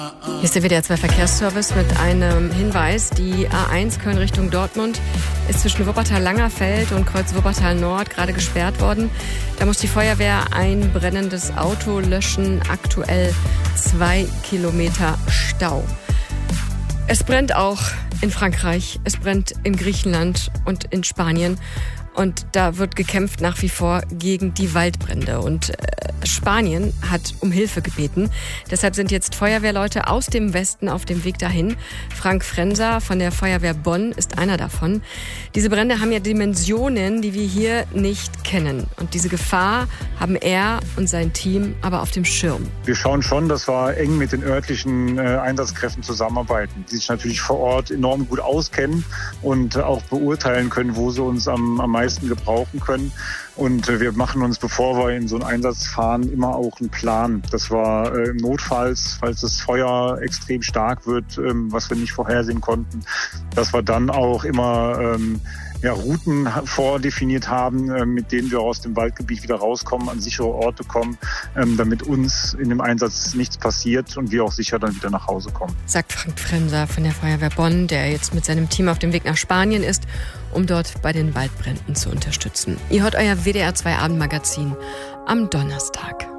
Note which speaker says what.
Speaker 1: Hier ist der WDR 2 Verkehrsservice mit einem Hinweis. Die A1 Köln Richtung Dortmund ist zwischen Wuppertal-Langerfeld und Kreuz Wuppertal-Nord gerade gesperrt worden. Da muss die Feuerwehr ein brennendes Auto löschen. Aktuell 2 Kilometer Stau. Es brennt auch in Frankreich, es brennt in Griechenland und in Spanien. Und da wird gekämpft nach wie vor gegen die Waldbrände. Und Spanien hat um Hilfe gebeten. Deshalb sind jetzt Feuerwehrleute aus dem Westen auf dem Weg dahin. Frank Frenser von der Feuerwehr Bonn ist einer davon. Diese Brände haben ja Dimensionen, die wir hier nicht kennen. Und diese Gefahr haben er und sein Team aber auf dem Schirm.
Speaker 2: Wir schauen schon, dass wir eng mit den örtlichen Einsatzkräften zusammenarbeiten, die sich natürlich vor Ort enorm gut auskennen und auch beurteilen können, wo sie uns am meisten gebrauchen können. Und wir machen uns, bevor wir in so einen Einsatz fahren, immer auch einen Plan. Das war notfalls, falls das Feuer extrem stark wird, was wir nicht vorhersehen konnten, dass wir dann auch immer Routen vordefiniert haben, mit denen wir aus dem Waldgebiet wieder rauskommen, an sichere Orte kommen, damit uns in dem Einsatz nichts passiert und wir auch sicher dann wieder nach Hause kommen.
Speaker 1: Sagt Frank Frenser von der Feuerwehr Bonn, der jetzt mit seinem Team auf dem Weg nach Spanien ist, um dort bei den Waldbränden zu unterstützen. Ihr hört euer WDR 2 Abendmagazin am Donnerstag.